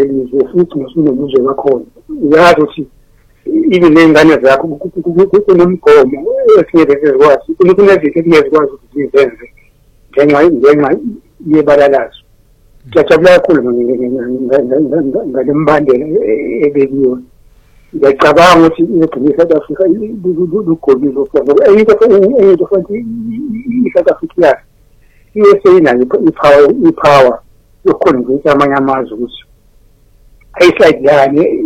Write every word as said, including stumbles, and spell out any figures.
elizwe futhi nosunobuzwe bakhona uyazi ukuthi even nengane zakho kunomgomo esingeke sizikwazi kunezinto esingezikwazi ukuthi zizenze ngenxa ngenxa yebalalazo ngiyajabula kakhulu ngale mbandela ebekiwe ngiyacabanga ukuthi igcina iSouth Africa lugolile ngoba eyinto eyinto futhi iSouth Africa iyeseyinayo ipower ipower yokukhonjisa amanye amazwe ukuthi ayisayidlane